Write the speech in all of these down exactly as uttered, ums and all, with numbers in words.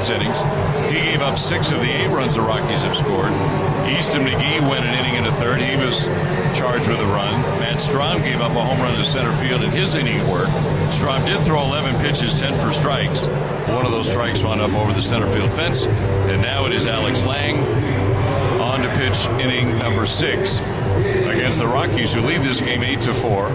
Squirt's innings. He gave up six of the eight runs the Rockies have scored. Easton McGee went an inning and a third. He was charged with a run. Matt Strahm gave up a home run to center field in his inning of work. Strahm did throw eleven pitches, ten for strikes. One of those strikes wound up over the center field fence. And now it is Alex Lang on to pitch inning number six against the Rockies, who lead this game eight to four.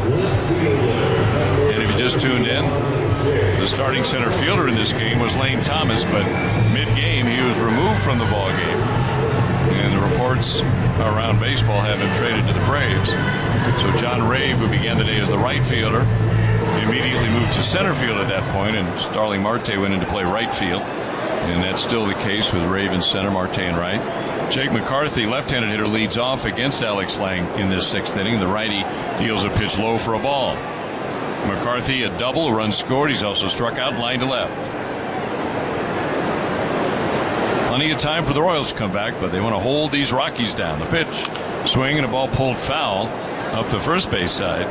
And if you just tuned in, the starting center fielder in this game was Lane Thomas, but mid-game he was removed from the ball game. And the reports around baseball have him traded to the Braves. So John Rave, who began the day as the right fielder, immediately moved to center field at that point, and Starling Marte went in to play right field. And that's still the case with Rave in center, Marte in right. Jake McCarthy, left-handed hitter, leads off against Alex Lang in this sixth inning. The righty deals a pitch low for a ball. McCarthy a double, a run scored. He's also struck out line to left. Plenty of time for the Royals to come back, but they want to hold these Rockies down. The pitch, swing, and a ball pulled foul up the first base side.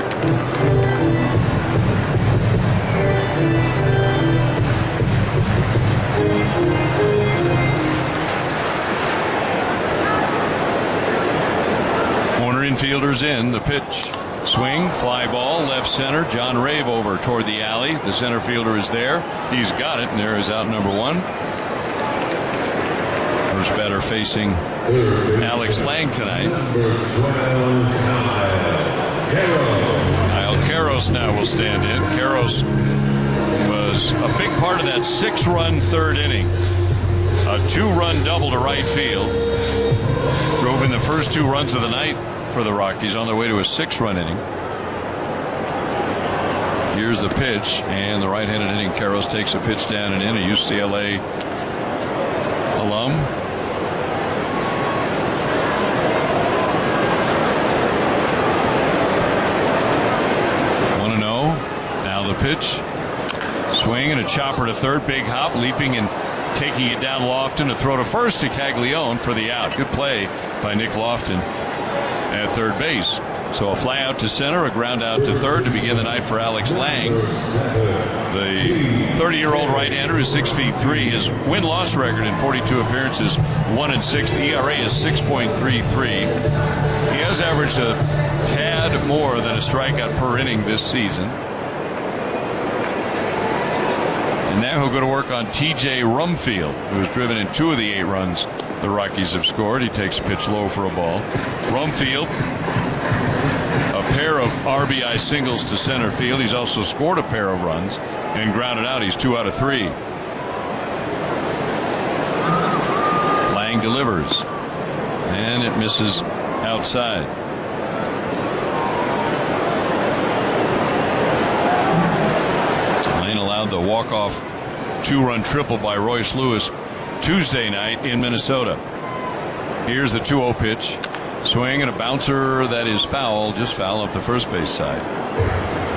Corner infielders in. The pitch, swing, fly ball, left center. John Rave over toward the alley. The center fielder is there. He's got it, and there is out number one. First batter facing Alex Lang tonight. Kyle Karros now will stand in. Karros was a big part of that six-run third inning. A two-run double to right field. Drove in the first two runs of the night for the Rockies on their way to a six-run inning. Here's the pitch, and the right-handed hitting Karros takes a pitch down and in, a U C L A alum. one and oh. Now the pitch. Swing and a chopper to third. Big hop, leaping and taking it down Lofton to throw to first to Caglione for the out. Good play by Nick Lofton at third base. So a fly out to center, a ground out to third to begin the night for Alex Lang. The thirty-year-old right-hander is six feet three. His win-loss record in forty-two appearances, one and six. The E R A is six point three three. He has averaged a tad more than a strikeout per inning this season. And now he'll go to work on T J Rumfield, who's driven in two of the eight runs the Rockies have scored. He takes a pitch low for a ball. Rumfield, a pair of R B I singles to center field. He's also scored a pair of runs and grounded out. He's two out of three. Lang delivers, and it misses outside. Lane allowed the walk-off two-run triple by Royce Lewis Tuesday night in Minnesota. Here's the two oh pitch. Swing and a bouncer that is foul, just foul up the first base side.